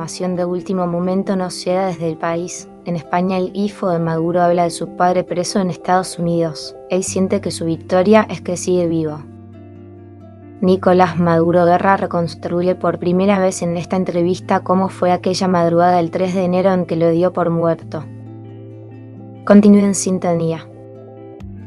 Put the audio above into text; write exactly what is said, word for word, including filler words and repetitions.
información de último momento nos llega desde el país. En España el hijo de Maduro habla de su padre preso en Estados Unidos. Él siente que su victoria es que sigue vivo. Nicolás Maduro Guerra reconstruye por primera vez en esta entrevista cómo fue aquella madrugada del tres de enero en que lo dio por muerto. Continúe en sintonía.